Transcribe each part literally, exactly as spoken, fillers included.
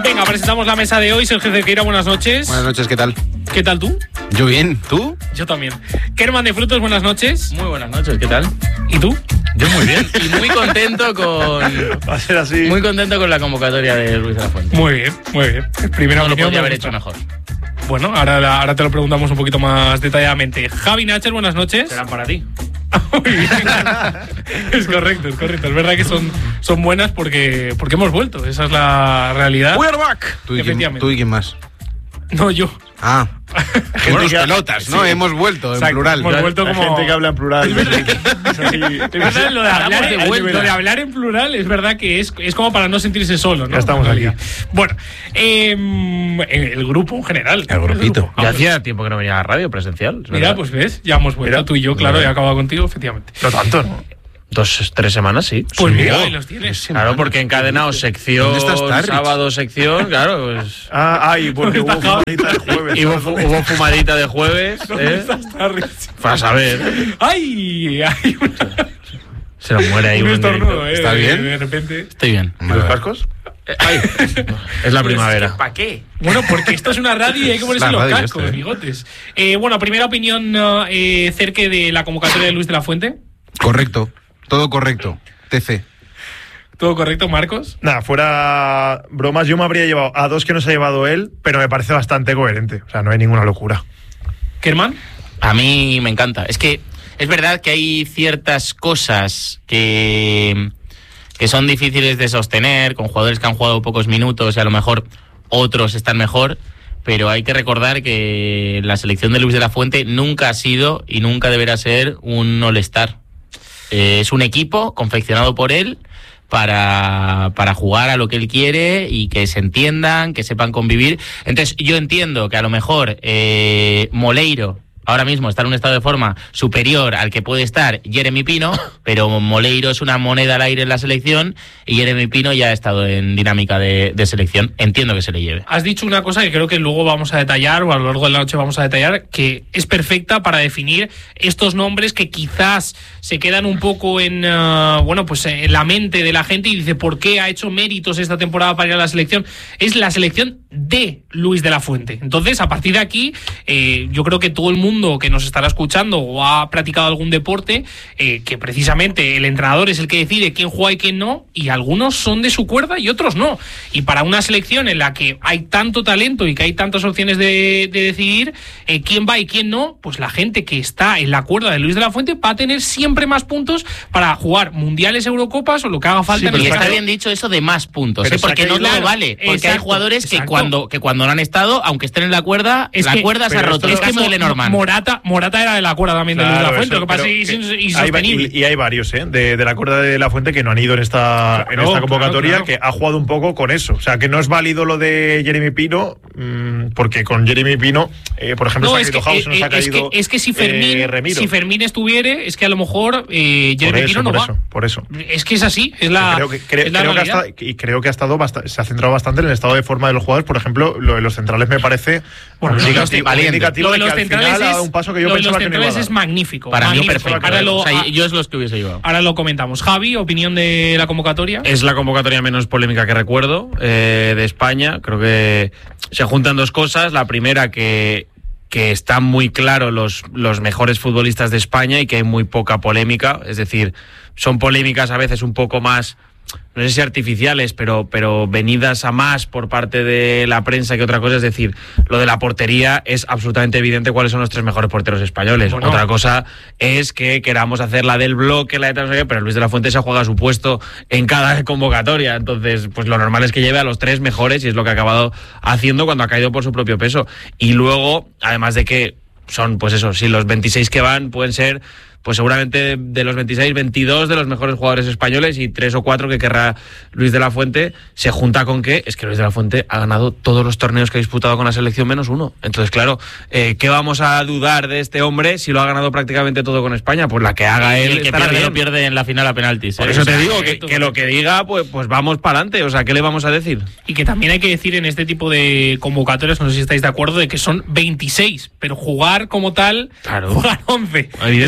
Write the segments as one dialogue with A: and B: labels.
A: Venga, presentamos la mesa de hoy. Sergio Cerqueira, buenas noches.
B: Buenas noches, ¿qué tal?
A: ¿Qué tal tú?
B: Yo bien, ¿tú?
A: Yo también. Kerman de Frutos, buenas noches.
C: Muy buenas noches, ¿qué tal?
A: ¿Y tú?
C: Yo muy bien. Y muy contento con...
D: Va a ser así.
C: Muy contento con la convocatoria de Luis de la Fuente.
A: Muy bien, muy bien. Primera
C: No lo
A: opinión,
C: podría
A: me
C: haber
A: gusta.
C: hecho mejor.
A: Bueno, ahora, ahora te lo preguntamos un poquito más detalladamente. Javi Nacher, buenas noches.
C: Serán para ti.
A: Muy bien. Es correcto, es correcto. Es verdad que son, son buenas porque, porque hemos vuelto. Esa es la realidad.
B: We are back. ¿Tú y, quién,
A: Efectivamente.
B: ¿Tú y quién más?
A: No, yo.
B: Ah, que
D: Bueno,
B: tus
D: que-
B: pelotas, ¿no?
D: sí.
B: Hemos vuelto, en
A: Exacto,
B: plural.
A: hemos vuelto
D: Hay
A: como...
D: gente que habla en plural. Es así.
A: Es verdad, lo de, hablar,
C: de
A: lo
C: vuelta.
A: de hablar en plural es verdad que es, es como para no sentirse solo, ¿no?
D: Ya estamos
A: En
D: aquí.
A: realidad. Bueno, eh, el grupo en general.
B: El grupito.
A: grupo.
C: Ya
A: Ah,
C: hacía tiempo que no venía a la radio presencial. es
A: Mira,
C: verdad.
A: pues ves, ya hemos vuelto
D: Mira.
A: tú y yo, claro,
C: Mira.
A: he acabado contigo, efectivamente.
D: No tanto, ¿no?
C: Dos, tres semanas, sí.
A: Pues
C: Sí.
A: mira, ahí los tienes.
C: Claro, porque encadenados sección,
B: ¿Dónde está Starrich?
C: sábado sección, claro, pues...
D: Ah, ay, porque hubo fumadita el jueves.
C: Y hubo,
D: ¿sabes?
C: fu- hubo fumadita de jueves,
A: ¿Dónde
C: ¿eh?
A: estás, Harry?
C: Para saber.
A: ¡Ay! ¡Ay!
C: Se nos muere ahí
A: Un
C: un
A: estornudo,
C: directo.
A: ¿eh?
B: ¿Está
A: de-
B: bien?
A: De repente.
C: Estoy bien.
D: ¿Y los cascos?
C: Eh, ay, es la primavera.
A: ¿Para qué? Bueno, porque esto es una radio y hay que ponerse
B: La
A: los
B: radio
A: cascos,
B: esto, ¿eh?
A: bigotes. Eh, bueno, primera opinión eh, cerca de la convocatoria de Luis de la Fuente.
B: Correcto, todo correcto. T C.
A: ¿Todo correcto, Marcos?
D: Nada, fuera bromas, yo me habría llevado a dos que no se ha llevado él, pero me parece bastante coherente. O sea, no hay ninguna locura.
A: ¿Kerman?
C: A mí me encanta. Es que es verdad que hay ciertas cosas que, que son difíciles de sostener con jugadores que han jugado pocos minutos y a lo mejor otros están mejor, pero hay que recordar que la selección de Luis de la Fuente nunca ha sido y nunca deberá ser un all-star. Eh, es un equipo confeccionado por él para, para jugar a lo que él quiere y que se entiendan, que sepan convivir. Entonces yo entiendo que a lo mejor eh, Moleiro ahora mismo está en un estado de forma superior al que puede estar Jeremy Pino, pero Moleiro es una moneda al aire en la selección y Jeremy Pino ya ha estado en dinámica de, de selección. Entiendo que se le lleve.
A: Has dicho una cosa que creo que luego vamos a detallar, o a lo largo de la noche vamos a detallar, que es perfecta para definir estos nombres que quizás se quedan un poco en, uh, bueno, pues en la mente de la gente y dice, ¿por qué ha hecho méritos esta temporada para ir a la selección? Es la selección de Luis de la Fuente. Entonces, a partir de aquí, eh, yo creo que todo el mundo que nos estará escuchando o ha practicado algún deporte, eh, que precisamente el entrenador es el que decide quién juega y quién no, y algunos son de su cuerda y otros no. Y para una selección en la que hay tanto talento y que hay tantas opciones de, de decidir eh, quién va y quién no, pues la gente que está en la cuerda de Luis de la Fuente va a tener siempre más puntos para jugar mundiales, Eurocopas o lo que haga falta.
D: Sí,
A: en
D: pero
A: el
C: Y está
A: estado.
C: bien dicho eso de más puntos,
D: Pero
C: ¿eh? Porque
D: se ha
C: no
D: caído-
C: todo vale. Porque
A: Exacto,
C: hay jugadores que
A: exacto.
C: cuando, que cuando no han estado, aunque estén en la cuerda,
A: Es
C: la
A: que-
C: cuerda se ha
D: pero
C: roto.
D: esto
C: El
D: es
C: caso de Lenormand.
A: Morata, Morata era de la cuerda también de Luis de la
D: Claro,
A: Fuente,
D: eso,
A: lo que pasa
D: pero
A: es que es
D: que
A: insostenible.
D: hay va- y, y hay varios, ¿eh? De, de la cuerda de la Fuente que no han ido en esta,
A: Claro,
D: en esta
A: claro,
D: convocatoria,
A: claro.
D: que ha jugado un poco con eso. O sea, que no es válido lo de Jeremy Pino, mmm, porque con Jeremy Pino, eh, por ejemplo,
A: No,
D: se ha
A: es que,
D: caído House,
A: eh,
D: nos ha
A: eh, es,
D: caído
A: que, es que si Fermín,
D: eh, Remiro.
A: si Fermín estuviere, es que a lo mejor eh,
D: por
A: Jeremy
D: eso,
A: Pino no
D: por
A: va.
D: eso, por eso.
A: Es que es así, es la,
D: creo que, cre-
A: es la
D: creo que ha
A: realidad.
D: estado, y creo que ha estado bast- se ha centrado bastante en el estado de forma de los jugadores. Por ejemplo, lo de los centrales me parece
A: Bueno,
D: un
A: lo de los
D: indicativo,
C: valiente.
D: un indicativo
A: Lo de
D: de que
A: los
D: al
A: centrales
D: final ha dado
A: es-
D: un paso que yo
A: lo de
D: pensaba
A: los
D: que no iba a
A: centrales
D: dar.
A: es magnífico.
C: Para mí,
A: magnífico.
C: perfecto.
A: Ahora lo,
C: O sea,
A: a-
C: yo es los que hubiese llevado.
A: ahora lo comentamos. Javi, opinión de la convocatoria.
E: Es la convocatoria menos polémica que recuerdo eh, de España. Creo que se juntan dos cosas. La primera, que, que están muy claros los, los mejores futbolistas de España y que hay muy poca polémica. Es decir, son polémicas a veces un poco más, no sé si artificiales, pero, pero venidas a más por parte de la prensa que otra cosa. Es decir, lo de la portería es absolutamente evidente cuáles son los tres mejores porteros españoles.
A: Bueno.
E: Otra cosa es que queramos hacer la del bloque, la de tal, no sé qué, pero Luis de la Fuente se juega su puesto en cada convocatoria. Entonces, pues lo normal es que lleve a los tres mejores y es lo que ha acabado haciendo cuando ha caído por su propio peso. Y luego, además de que son, pues eso, si los veintiséis que van pueden ser, pues seguramente de los veintiséis, veintidós de los mejores jugadores españoles y tres o cuatro que querrá Luis de la Fuente, se junta con que es que Luis de la Fuente ha ganado todos los torneos que ha disputado con la selección menos uno. Entonces, claro, eh, ¿qué vamos a dudar de este hombre si lo ha ganado prácticamente todo con España? Pues la que haga
C: Y
E: él
C: el que
E: estará
C: pierde,
E: bien.
C: lo pierde en la final a penaltis.
E: Por
C: ¿eh?
E: eso
C: O sea,
E: te digo que,
A: correcto,
E: que lo que diga, pues, pues vamos para adelante. O sea, ¿qué le vamos a decir?
A: Y que también hay que decir en este tipo de convocatorias, no sé si estáis de acuerdo, de que son veintiséis, pero jugar como tal,
E: Claro.
A: jugar once.
E: Evidentemente.
A: Eso es lo más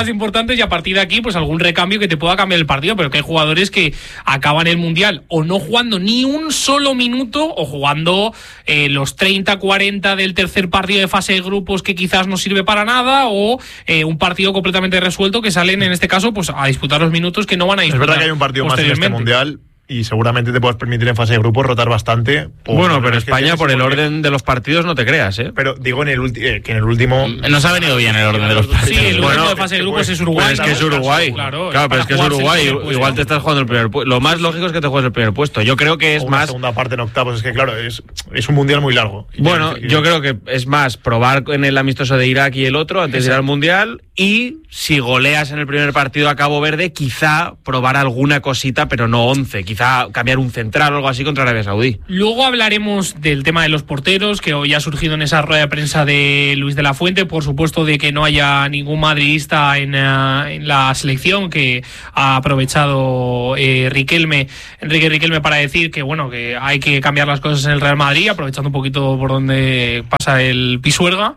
A: más importantes y a partir de aquí, pues algún recambio que te pueda cambiar el partido, pero que hay jugadores que acaban el Mundial o no jugando ni un solo minuto o jugando eh, los treinta cuarenta del tercer partido de fase de grupos que quizás no sirve para nada o eh, un partido completamente resuelto que salen en este caso pues a disputar los minutos que no van a disputar.
D: Es verdad que hay un partido más en este Mundial y seguramente te puedes permitir en fase de grupos rotar bastante.
E: Bueno, pero España por el orden de los partidos no te creas, ¿eh?
D: Pero digo en el eh, que en el último
C: nos ha venido bien el orden de los partidos.
A: Sí, el
E: bueno,
A: último de fase de grupos es Uruguay.
E: Pues es que es Uruguay.
A: Claro,
E: claro pero es que es Uruguay. Igual te estás jugando el primer puesto. Lo más lógico es que te juegues el primer puesto. Yo creo que es
D: o una
E: más
D: segunda parte en octavos. Es que claro, es, es un mundial muy largo.
E: Bueno, yo creo que es más probar en el amistoso de Irak y el otro antes Exacto. de ir al mundial y si goleas en el primer partido a Cabo Verde, quizá probar alguna cosita, pero no once. Quizá cambiar un central o algo así contra Arabia Saudí.
A: Luego hablaremos del tema de los porteros, que hoy ha surgido en esa rueda de prensa de Luis de la Fuente, por supuesto de que no haya ningún madridista en, uh, en la selección, que ha aprovechado eh, Riquelme, Enrique Riquelme para decir que bueno, que hay que cambiar las cosas en el Real Madrid, aprovechando un poquito por donde pasa el Pisuerga.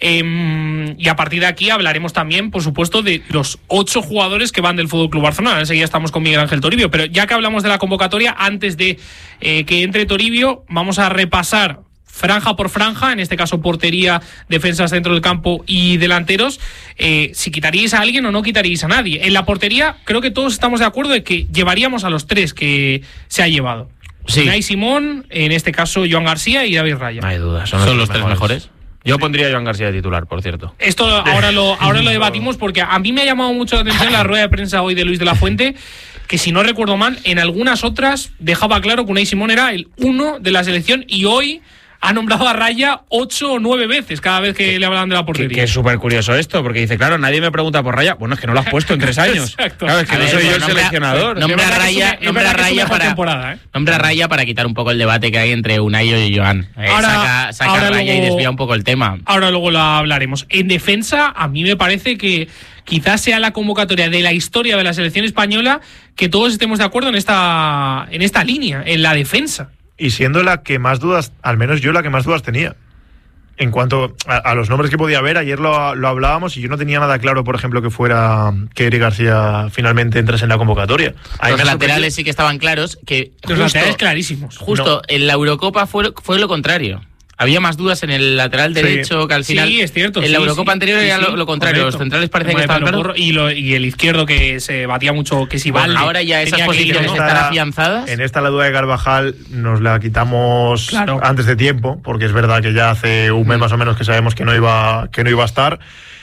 A: Eh, y a partir de aquí hablaremos también, por supuesto, de los ocho jugadores que van del F C Barcelona. Enseguida estamos con Miguel Ángel Toribio, pero ya que hablamos de la convocatoria, antes de eh, que entre Toribio, vamos a repasar franja por franja, en este caso portería, defensas dentro del campo y delanteros, eh, si quitaríais a alguien o no quitaríais a nadie. En la portería creo que todos estamos de acuerdo de que llevaríamos a los tres que se ha llevado.
C: Sí.
A: Unai Simón, en este caso Joan García y David Raya.
E: No hay duda,
C: son, son los tres mejores. mejores.
E: Yo pondría a Joan García de titular, por cierto.
A: Esto ahora lo, ahora lo debatimos porque a mí me ha llamado mucho la atención la rueda de prensa hoy de Luis de la Fuente, que si no recuerdo mal, en algunas otras dejaba claro que Unai Simón era el uno de la selección y hoy ha nombrado a Raya ocho o nueve veces cada vez que le hablan de la portería.
E: Que, que es súper curioso esto, porque dice, claro, nadie me pregunta por Raya. Bueno, es que no lo has puesto en tres años.
A: Exacto.
E: Claro, es que a no ver, soy yo el seleccionador.
C: Nombre a Raya, nombre a Raya para, ¿eh? nombre a Raya para quitar un poco el debate que hay entre Unai y Joan. Eh, ahora, saca saca ahora a Raya luego, y desvía un poco el tema.
A: Ahora luego lo hablaremos. En defensa, a mí me parece que quizás sea la convocatoria de la historia de la selección española que todos estemos de acuerdo en esta, en esta línea, en la defensa.
D: Y siendo la que más dudas, al menos yo la que más dudas tenía. En cuanto a, a los nombres que podía haber, ayer lo, lo hablábamos y yo no tenía nada claro, por ejemplo, que fuera que Eric García finalmente entrase en la convocatoria.
C: Los laterales sorprendió. Sí que estaban claros. Que
A: los justo, laterales clarísimos.
C: Justo no. En la Eurocopa fue, fue lo contrario. Había más dudas en el lateral derecho sí. que al final.
A: Sí, es cierto.
C: En
A: sí,
C: la Eurocopa
A: sí,
C: anterior
A: sí,
C: era
A: sí,
C: lo, lo contrario.
A: Correcto.
C: Los centrales parecían que estaban claros.
A: Y, lo, y el izquierdo que se batía mucho, que si
C: bueno,
A: Valde.
C: Ahora ya esas posiciones están afianzadas.
D: En esta la duda de Carvajal nos la quitamos
A: claro.
D: antes de tiempo, porque es verdad que ya hace un mes más o menos que sabemos que no iba, que no iba a estar.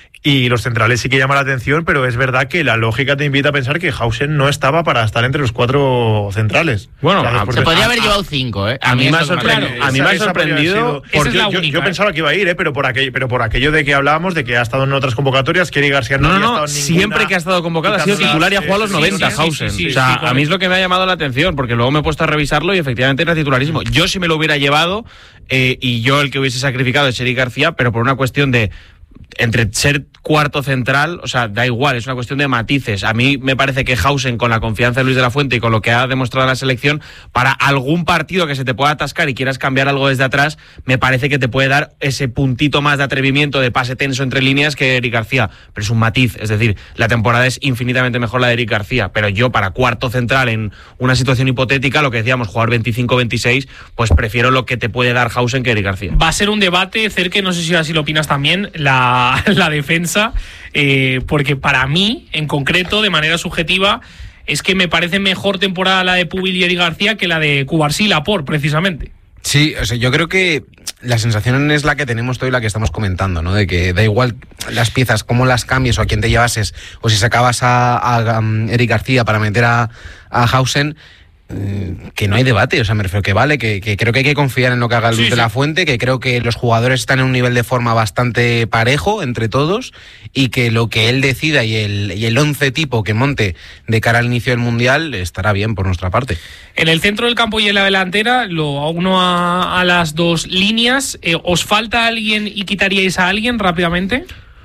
D: Y los centrales sí que llaman la atención, pero es verdad que la lógica te invita a pensar que Hausen no estaba para estar entre los cuatro centrales.
E: Bueno,
C: a, se podría haber llevado cinco, ¿eh?
E: A, a mí me ha sorprendido. Claro, a mí me ha sorprendido.
D: Porque yo, única, yo pensaba que iba a ir, ¿eh? Pero por aquello, pero por aquello de que hablábamos, de que ha estado en otras convocatorias, que Eric García no,
E: no,
D: había
E: no,
D: estado en
E: siempre
D: ninguna,
E: que ha estado convocado ha sido titular y ha jugado a los noventa, sí, Hausen. Sí, sí, sí, o sea, sí, a mí es lo que me ha llamado la atención, porque luego me he puesto a revisarlo y efectivamente era titularísimo. Yo sí me lo hubiera llevado eh, y yo el que hubiese sacrificado es Eric García, pero por una cuestión de entre ser cuarto central, o sea, da igual, es una cuestión de matices. A mí me parece que Hausen, con la confianza de Luis de la Fuente y con lo que ha demostrado en la selección, para algún partido que se te pueda atascar y quieras cambiar algo desde atrás, me parece que te puede dar ese puntito más de atrevimiento, de pase tenso entre líneas que Eric García. Pero es un matiz, es decir, la temporada es infinitamente mejor la de Eric García, pero yo para cuarto central en una situación hipotética, lo que decíamos, jugar veinticinco veintiséis, pues prefiero lo que te puede dar Hausen que Eric García.
A: Va a ser un debate, Cerque, no sé si así lo opinas también, la, la defensa. Eh, porque para mí, en concreto, de manera subjetiva, es que me parece mejor temporada la de Pubil y Eric García que la de Cubarsí y Laporte, precisamente.
B: Sí, o sea, yo creo que la sensación es la que tenemos todo y la que estamos comentando, ¿no? De que da igual las piezas, cómo las cambies o a quién te llevases, o si sacabas a, a, a Eric García para meter a, a Hausen, que no hay debate, o sea, me refiero que vale, que, que creo que hay que confiar en lo que haga Luis sí, de la Fuente, que creo que los jugadores están en un nivel de forma bastante parejo entre todos y que lo que él decida y el, y el once tipo que monte de cara al inicio del Mundial estará bien por nuestra parte.
A: En el centro del campo y en la delantera, lo uno a, a las dos líneas, eh, ¿os falta alguien y quitaríais a alguien rápidamente?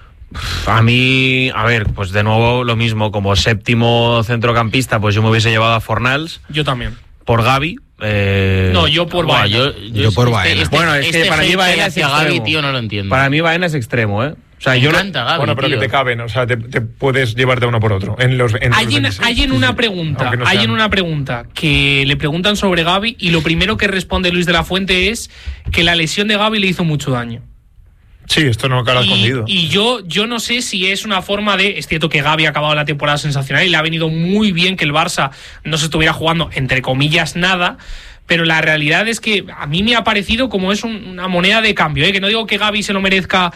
E: A mí, a ver, pues de nuevo lo mismo, como séptimo centrocampista, pues yo me hubiese llevado a Fornals.
A: Yo también.
E: Por Gavi. Eh...
A: No, yo por
C: Baena.
A: Yo,
C: yo,
B: yo por Baena.
C: Este,
E: bueno, es
C: este
E: que para mí Baena es extremo.
C: Gavi, tío, no lo entiendo.
E: Para mí Baena es extremo, ¿eh? O sea,
C: Me
E: yo
C: encanta, Gavi,
D: Bueno, pero
C: tío.
D: que te caben, o sea, te, te puedes llevarte uno por otro. En los, en
A: Hay
D: los
A: en,
D: veintiséis.
A: hay en una pregunta,
D: Aunque no
A: hay
D: sean-
A: en una pregunta que le preguntan sobre Gavi y lo primero que responde Luis de la Fuente es que la lesión de Gavi le hizo mucho daño.
D: Sí, esto no queda
A: Y,
D: escondido.
A: y yo, yo no sé si es una forma de. Es cierto que Gavi ha acabado la temporada sensacional y le ha venido muy bien que el Barça no se estuviera jugando, entre comillas, nada. Pero la realidad es que a mí me ha parecido como es un- una moneda de cambio, ¿eh? Que no digo que Gavi se lo merezca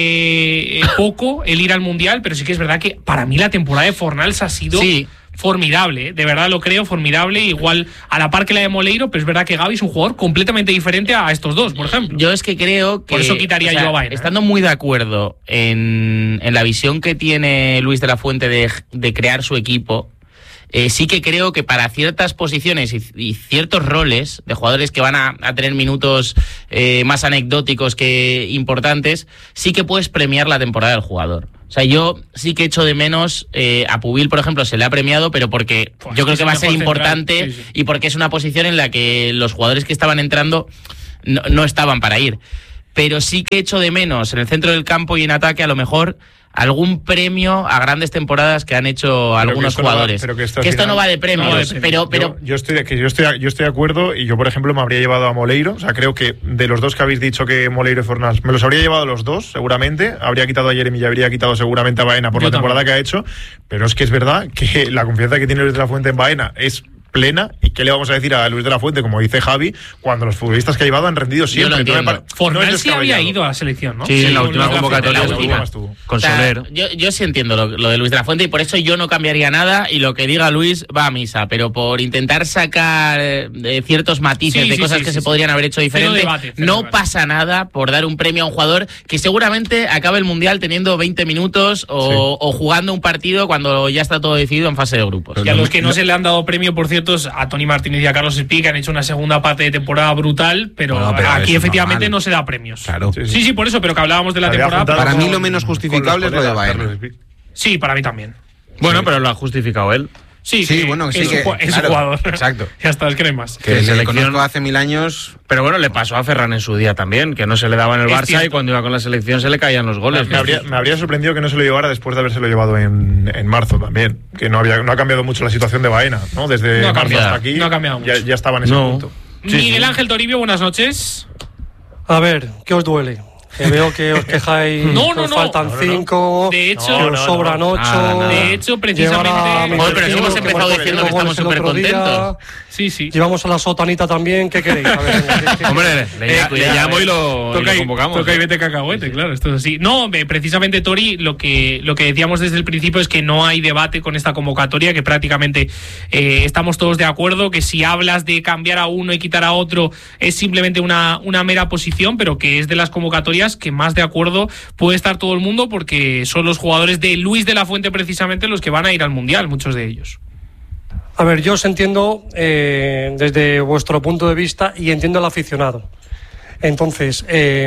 A: eh, poco el ir al Mundial, pero sí que es verdad que para mí la temporada de Fornals ha sido
C: Sí.
A: formidable, ¿eh? De verdad lo creo, formidable, igual a la par que la de Moleiro, pero es verdad que Gavi es un jugador completamente diferente a estos dos, por ejemplo.
C: Yo es que creo que.
A: Por eso quitaría yo a Baena,
C: Estando muy de acuerdo en, en la visión que tiene Luis de la Fuente de, de crear su equipo, eh, sí que creo que para ciertas posiciones y, y ciertos roles de jugadores que van a, a tener minutos eh, más anecdóticos que importantes, sí que puedes premiar la temporada del jugador. O sea, yo sí que echo de menos eh, a Pubil, por ejemplo, se le ha premiado, pero porque
A: Pues
C: yo creo
A: es
C: que
A: el
C: va a ser
A: mejor central,
C: importante
A: sí, sí.
C: y porque es una posición en la que los jugadores que estaban entrando no, no estaban para ir. Pero sí que echo de menos en el centro del campo y en ataque a lo mejor algún premio a grandes temporadas que han hecho algunos
D: esto no va-
C: jugadores.
D: pero que esto
C: que
D: al
C: esto
D: final-
C: no va de premios,
A: no va de premios.
C: pero, pero
D: yo, yo estoy de, que yo estoy yo estoy de acuerdo y yo por ejemplo me habría llevado a Moleiro, o sea, creo que de los dos que habéis dicho que Moleiro y Fornals me los habría llevado los dos seguramente, habría quitado a Jeremy y habría quitado seguramente a Baena por
A: Yo
D: la temporada
A: también.
D: que ha hecho, pero es que es verdad que la confianza que tiene Luis de la Fuente en Baena es plena. ¿Y qué le vamos a decir a Luis de la Fuente, como dice Javi, cuando los futbolistas que ha llevado han rendido siempre?
C: lo
D: No me
C: entiendo.
D: pare- no
A: Fornals
D: es
A: sí había
D: descabellado.
A: ido a la selección, ¿no?
E: Sí, en la
A: con
E: última
A: Luis de
E: convocatoria
A: Fuente.
C: la última.
D: estuvo.
E: con
C: o sea,
E: Soler.
C: yo, yo sí entiendo lo, lo de Luis de la Fuente y por eso yo no cambiaría nada y lo que diga Luis va a misa, pero por intentar sacar eh, ciertos matices
A: Sí,
C: de
A: sí,
C: cosas
A: sí,
C: que
A: sí,
C: se
A: sí.
C: podrían haber hecho diferente,
A: debate, cero
C: no
A: debate.
C: pasa nada por dar un premio a un jugador que seguramente acabe el Mundial teniendo veinte minutos o,
D: Sí.
C: o jugando un partido cuando ya está todo decidido en fase de grupos.
A: Y a los que no se le han dado premio, por cierto, es a Toni Martínez y a Carlos Espí, que han hecho una segunda parte de temporada brutal, pero,
B: Bueno, pero
A: aquí
B: eso
A: efectivamente
B: normal.
A: no se da premios.
B: Claro.
D: Sí,
A: Sí, sí, por eso, pero que hablábamos de la
D: Había
A: temporada.
D: juntado
B: Para mí
D: con-
B: lo menos
D: con
B: justificable
D: los
B: es lo de
D: colegas,
B: Baena.
D: Carlos Espí.
A: Sí, para mí también.
E: Bueno,
B: Sí.
E: pero lo ha justificado él.
A: Sí,
B: Sí,
A: que
B: bueno, sí
A: es,
B: que-
A: un, ju- es un
B: claro,
A: jugador.
B: exacto.
A: Ya está, es que no hay más.
B: Que
E: Que
B: le
E: selección-
B: conozco hace mil años.
E: Pero bueno, le pasó a Ferran en su día también, que no se le daba en el
A: Es
E: Barça
A: cierto.
E: y cuando iba con la selección se le caían los goles.
D: Me habría, me habría sorprendido que no se lo llevara después de habérselo llevado en, en marzo también. Que no había no ha cambiado mucho la situación de Baena, ¿no? Desde
A: No ha
D: marzo
A: cambiado,
D: hasta aquí.
A: no ha cambiado
D: ya,
A: mucho.
D: ya estaba en ese
E: No.
D: punto.
E: Sí,
A: Miguel
E: sí.
A: Ángel Toribio, buenas noches.
F: A ver, ¿qué os duele? Que veo que os quejáis,
A: No,
F: que
A: no,
F: os
A: no.
F: faltan
D: No, no, no.
F: cinco,
A: De hecho-
F: que
A: No,
F: os
D: no,
F: sobran
D: no.
F: ocho.
E: Nada, nada.
A: De hecho, precisamente-
F: Llevar a
A: Joder,
C: Joder, pero si hemos
F: Mención,
C: empezado
F: que
C: diciendo que
F: marcó
C: estamos
F: goles el otro
C: súper
F: día.
C: contentos.
A: Sí, sí.
F: Llevamos a la sotanita también, ¿qué queréis? A ver, venga, ¿qué- qué-
E: Hombre, le,
C: Eh,
E: le
C: cuidado,
E: llamo y lo, y
A: Toca
E: lo
A: y,
E: convocamos.
A: toca y
E: ¿eh?
A: vete cacahuete, claro, esto es así. No, eh, precisamente, Tori, lo que, lo que decíamos desde el principio es que no hay debate con esta convocatoria, que prácticamente eh, estamos todos de acuerdo, que si hablas de cambiar a uno y quitar a otro es simplemente una, una mera posición, pero que es de las convocatorias que más de acuerdo puede estar todo el mundo, porque son los jugadores de Luis de la Fuente precisamente los que van a ir al Mundial, muchos de ellos.
F: A ver, yo os entiendo eh, desde vuestro punto de vista y entiendo al aficionado. Entonces, eh,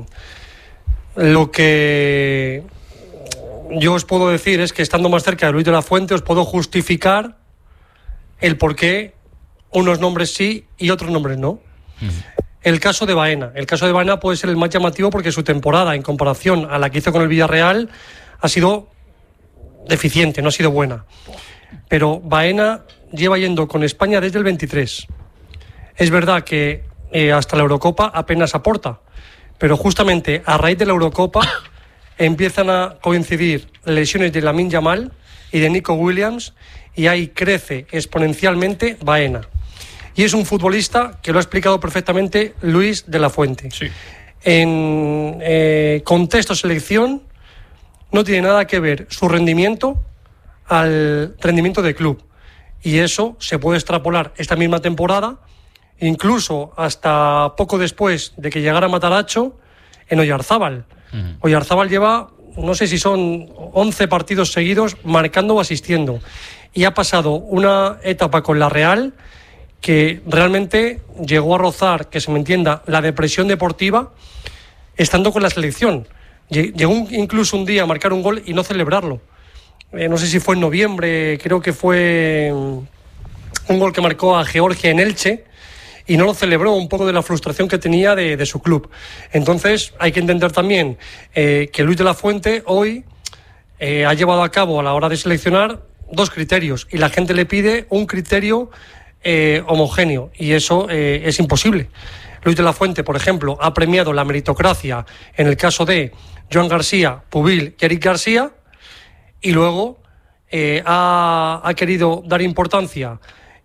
F: lo que yo os puedo decir es que estando más cerca de Luis de la Fuente os puedo justificar el por qué unos nombres sí y otros nombres no. El caso de Baena. El caso de Baena puede ser el más llamativo porque su temporada, en comparación a la que hizo con el Villarreal, ha sido deficiente, no ha sido buena. Pero Baena lleva yendo con España desde el veintitrés. Es verdad que eh, hasta la Eurocopa apenas aporta, pero justamente a raíz de la Eurocopa empiezan a coincidir lesiones de Lamine Yamal y de Nico Williams y ahí crece exponencialmente Baena. Y es un futbolista que lo ha explicado perfectamente Luis de la Fuente.
A: Sí.
F: En eh, contexto selección no tiene nada que ver su rendimiento al rendimiento del club. Y eso se puede extrapolar esta misma temporada, incluso hasta poco después de que llegara Matarazzo en Oyarzábal. Uh-huh. Oyarzábal lleva, no sé si son once partidos seguidos marcando o asistiendo. Y ha pasado una etapa con la Real que realmente llegó a rozar, que se me entienda, la depresión deportiva estando con la selección. Llegó incluso un día a marcar un gol y no celebrarlo. Eh, no sé si fue en noviembre, creo que fue un gol que marcó a Georgia en Elche y no lo celebró, un poco de la frustración que tenía de, de su club. Entonces hay que entender también eh, que Luis de la Fuente hoy eh, ha llevado a cabo a la hora de seleccionar dos criterios y la gente le pide un criterio eh, homogéneo y eso eh, es imposible. Luis de la Fuente, por ejemplo, ha premiado la meritocracia en el caso de Joan García, Pubil y Eric García y luego eh, ha, ha querido dar importancia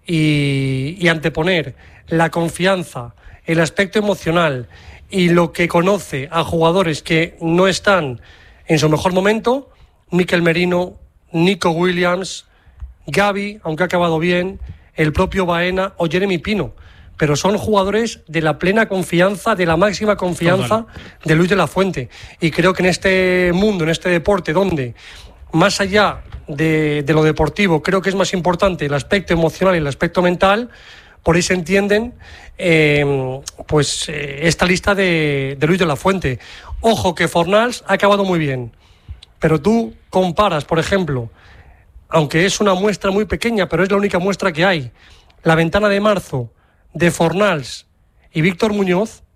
F: y, y anteponer la confianza, el aspecto emocional y lo que conoce a jugadores que no están en su mejor momento, Mikel Merino, Nico Williams, Gavi, aunque ha acabado bien, el propio Baena o Jeremy Pino. Pero son jugadores de la plena confianza, de la máxima confianza de Luis de la Fuente. Y creo que en este mundo, en este deporte, donde más allá de, de lo deportivo, creo que es más importante el aspecto emocional y el aspecto mental, por ahí se entienden eh, pues eh, esta lista de, de Luis de la Fuente. Ojo que Fornals ha acabado muy bien, pero tú comparas, por ejemplo, aunque es una muestra muy pequeña, pero es la única muestra que hay, la ventana de marzo de Fornals y Víctor Muñoz,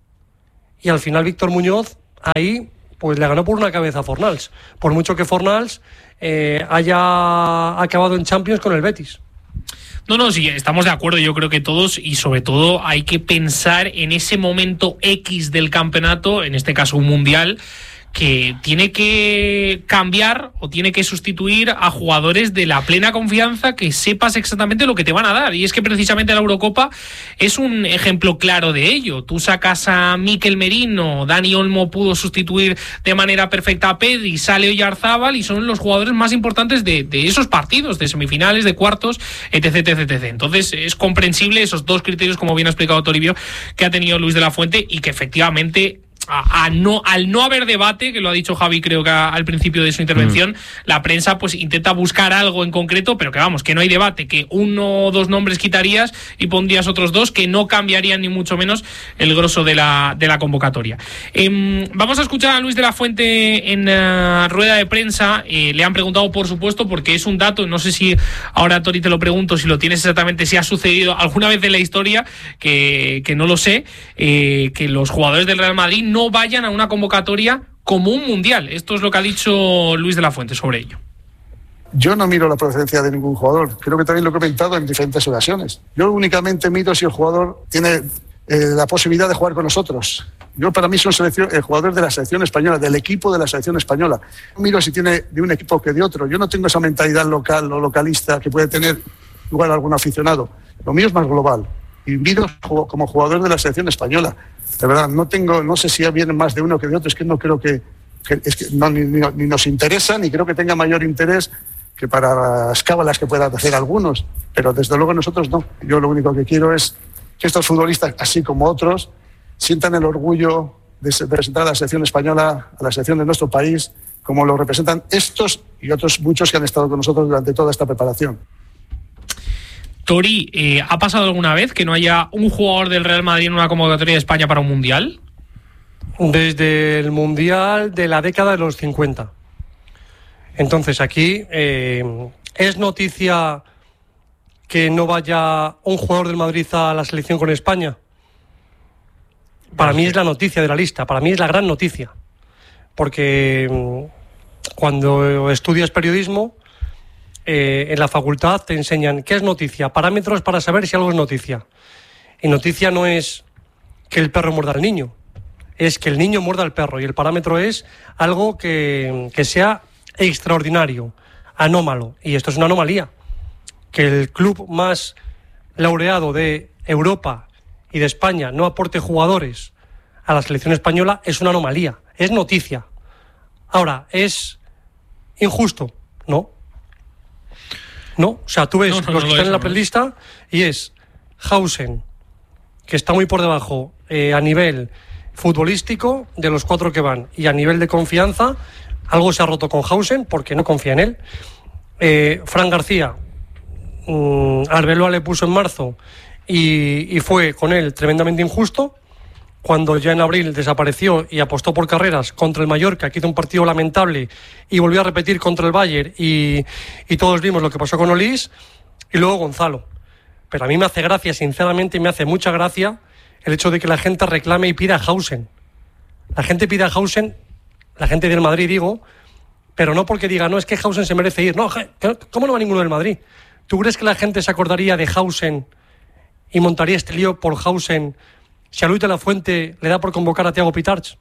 F: y al final Víctor Muñoz ahí pues le ganó por una cabeza a Fornals, por mucho que Fornals eh, haya acabado en Champions con el Betis.
A: No, no, sí, estamos de acuerdo, yo creo que todos, y sobre todo hay que pensar en ese momento X del campeonato, en este caso un mundial, que tiene que cambiar o tiene que sustituir a jugadores de la plena confianza, que sepas exactamente lo que te van a dar. Y es que precisamente la Eurocopa es un ejemplo claro de ello. Tú sacas a Mikel Merino, Dani Olmo pudo sustituir de manera perfecta a Pedri, sale Oyarzábal y son los jugadores más importantes de, de esos partidos, de semifinales, de cuartos, etc, etc, etc. Entonces es comprensible esos dos criterios, como bien ha explicado Toribio, que ha tenido Luis de la Fuente y que efectivamente... A, a no, al no haber debate, que lo ha dicho Javi creo que a, al principio de su intervención, mm. la prensa pues intenta buscar algo en concreto, pero que vamos, que no hay debate, que uno o dos nombres quitarías y pondrías otros dos, que no cambiarían ni mucho menos el grosso de la, de la convocatoria. Eh, vamos a escuchar a Luis de la Fuente en uh, rueda de prensa. Eh, le han preguntado, por supuesto, porque es un dato, no sé si ahora Tori te lo pregunto, si lo tienes exactamente, si ha sucedido alguna vez en la historia, que, que no lo sé, eh, que los jugadores del Real Madrid no no vayan a una convocatoria como un mundial. Esto es lo que ha dicho Luis de la Fuente sobre ello.
G: Yo no miro la procedencia de ningún jugador. Creo que también lo he comentado en diferentes ocasiones. Yo únicamente miro si el jugador tiene eh, la posibilidad de jugar con nosotros. Yo, para mí, soy el jugador de la selección española, del equipo de la selección española. No miro si tiene de un equipo que de otro. Yo no tengo esa mentalidad local o localista que puede tener igual algún aficionado. Lo mío es más global. Y miro como jugador de la selección española. De verdad, no tengo, no sé si vienen más de uno que de otro, es que no creo que, que, es que no, ni, ni, ni nos interesa, ni creo que tenga mayor interés que para las cábalas que puedan hacer algunos, pero desde luego nosotros no. Yo lo único que quiero es que estos futbolistas, así como otros, sientan el orgullo de representar a la selección española, a la selección de nuestro país, como lo representan estos y otros muchos que han estado con nosotros durante toda esta preparación.
A: Tori, eh, ¿ha pasado alguna vez que no haya un jugador del Real Madrid en una convocatoria de España para un mundial?
F: Desde el mundial de la década de los cincuenta. Entonces aquí eh, es noticia que no vaya un jugador del Madrid a la selección con España. Para mí es la noticia de la lista, para mí es la gran noticia. Porque cuando estudias periodismo, Eh, en la facultad te enseñan qué es noticia, parámetros para saber si algo es noticia. Y noticia no es que el perro muerda al niño, es que el niño muerda al perro. Y el parámetro es algo que, que sea extraordinario, anómalo. Y esto es una anomalía. Que el club más laureado de Europa y de España no aporte jugadores a la selección española es una anomalía, es noticia. Ahora, ¿es injusto? No. No, o sea, tú ves no, no, los no, que están en la prelista y es Hausen, que está muy por debajo eh, a nivel futbolístico de los cuatro que van, y a nivel de confianza algo se ha roto con Hausen porque no confía en él. eh, Fran García, mmm, Arbeloa le puso en marzo y, y fue con él tremendamente injusto. Cuando ya en abril desapareció y apostó por carreras contra el Mallorca, que hizo un partido lamentable, y volvió a repetir contra el Bayern, y, y todos vimos lo que pasó con Olís. Y luego Gonzalo. pero a mí me hace gracia, sinceramente, me hace mucha gracia el hecho de que la gente reclame y pida a Hausen. La gente pide a Hausen, la gente del Madrid, digo, pero no porque diga, no, es que Hausen se merece ir. No, ¿cómo no va ninguno del Madrid? ¿Tú crees que la gente se acordaría de Hausen y montaría este lío por Hausen si a Luis de la Fuente le da por convocar a Thiago Pitarch?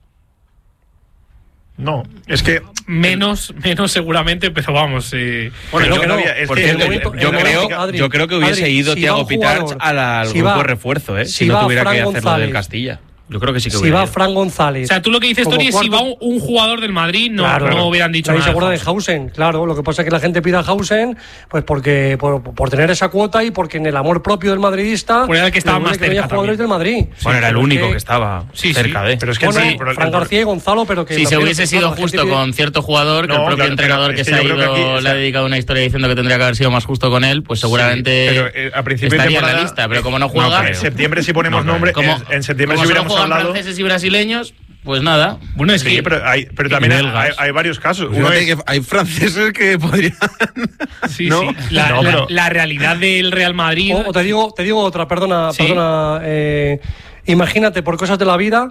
D: No, es que
A: menos, menos seguramente, pero vamos. Eh,
D: bueno,
E: yo,
D: no,
E: no,
D: es
E: porque
D: que
E: el,
D: momento,
E: yo, creo,
F: Adri,
E: yo creo que hubiese
F: Adri,
E: ido
F: si
E: Thiago Pitarch al, al
F: si
E: grupo
F: va,
E: de refuerzo, ¿eh?
F: Si,
E: si no tuviera
F: Fran
E: que hacerlo
F: González,
E: del Castilla. Yo creo que sí que
F: si
E: hubiera
F: va
E: ido.
F: Fran González.
A: O sea, tú lo que dices, Tony, es si va un, un jugador del Madrid, no,
F: claro,
A: no hubieran dicho
F: nadie
A: nada.
F: se acuerda de Hausen, claro. Lo que pasa es que la gente pide a Hausen pues porque por, por tener esa cuota y porque en el amor propio del madridista.
A: Pues era el que estaba más
F: que no había
A: cerca
F: jugadores
A: también.
F: del Madrid.
E: Bueno,
F: Sí,
E: era el
F: pero
E: único
F: que,
E: que estaba
A: sí,
E: cerca
A: sí.
E: de.
D: Pero es que
F: bueno,
D: sí, pero,
F: Fran García y Gonzalo, pero que.
C: Si se hubiese sido
F: claro,
C: justo
F: pide...
C: con cierto jugador, que
D: no,
C: el propio
D: claro,
C: entrenador que,
D: es que
C: se ha
D: yo
C: ido
D: creo que aquí, o sea,
C: le ha dedicado una historia diciendo que tendría que haber sido más justo con él, pues seguramente
D: sí, pero, eh, a principio
C: estaría
D: de temporada,
C: en la lista. Pero como no juega,
D: no, en septiembre si ponemos
E: no,
D: nombre,
C: como,
D: en, en septiembre
C: como
D: si
C: solo
D: hubiéramos
C: juegan
D: hablado.
C: franceses y brasileños, pues nada.
A: Bueno, es
D: Sí,
A: que.
D: pero, hay, pero también hay, hay, hay varios casos. Uno
B: Fíjate
D: es,
B: que hay franceses que podrían.
A: Sí,
B: ¿no?
A: sí. La,
D: No,
A: la-
D: pero-
A: la realidad del Real Madrid.
F: O, o te digo, te digo otra, perdona,
A: Sí.
F: perdona. Eh, imagínate, por cosas de la vida,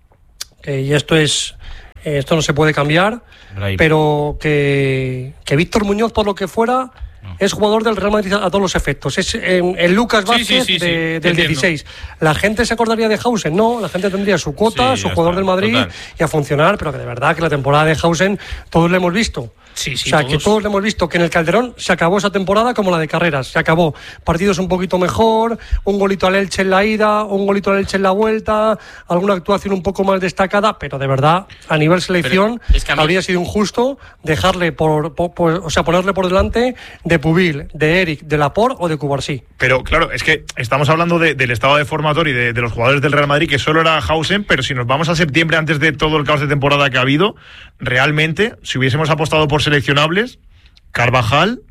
F: eh, y esto es, eh, esto no se puede cambiar,
E: Ahí.
F: pero que, que Víctor Muñoz, por lo que fuera, es jugador del Real Madrid a, a todos los efectos. Es eh, el Lucas
A: Sí,
F: Vázquez
A: sí, sí, sí,
F: de-
A: te
F: del
A: entiendo.
F: dieciséis. ¿La gente se acordaría de Hausen? No, la gente tendría su cuota,
E: Sí,
F: su
E: ya
F: jugador
E: está,
F: del Madrid
E: total.
F: y a funcionar, pero que de verdad que la temporada de Hausen todos la hemos visto.
A: Sí, sí,
F: o sea,
A: todos.
F: que todos le hemos visto que en el Calderón se acabó esa temporada como la de Carreras. Se acabó. Partidos un poquito mejor, un golito al Elche en la ida, un golito al Elche en la vuelta, alguna actuación un poco más destacada, pero de verdad, a nivel selección,
C: Pero es que a mí-
F: habría sido injusto dejarle por, por- por- o sea, ponerle por delante de Pubil, de Eric, de Laporte o de Cubarsí.
D: pero claro, es que estamos hablando de, del estado de formatorio y de, de los jugadores del Real Madrid, que solo era Hausen, pero si nos vamos a septiembre antes de todo el caos de temporada que ha habido, realmente, si hubiésemos apostado por seleccionables, Carvajal,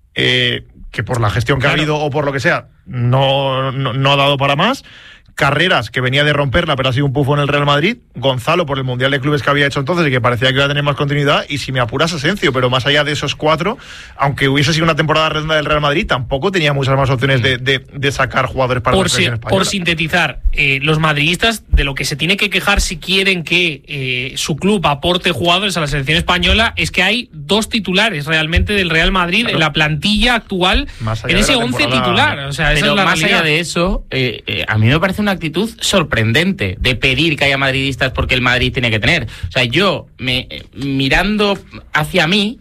D: eh, que por la gestión que
A: Claro.
D: ha habido o por lo que sea, no, no, no ha dado para más. Carreras, que venía de romperla, pero ha sido un pufo en el Real Madrid. Gonzalo, por el Mundial de Clubes que había hecho entonces y que parecía que iba a tener más continuidad. Y si me apuras, Asencio, pero más allá de esos cuatro, aunque hubiese sido una temporada redonda del Real Madrid, tampoco tenía muchas más opciones de, de, de sacar jugadores para
A: por,
D: la
A: si-
D: selección española.
A: por sintetizar, eh, los madridistas de lo que se tiene que quejar si quieren que eh, su club aporte jugadores a la selección española es que hay dos titulares realmente del Real Madrid
D: Claro.
A: en la plantilla actual,
D: Más allá
A: en
D: de
A: ese
D: la
A: once
D: temporada.
A: titular. O sea, esa
C: Pero
A: es la
C: más
A: realidad.
C: allá de eso, eh, eh, a mí me parece una actitud sorprendente de pedir que haya madridistas porque el Madrid tiene que tener. O sea, yo, me, eh, mirando hacia mí,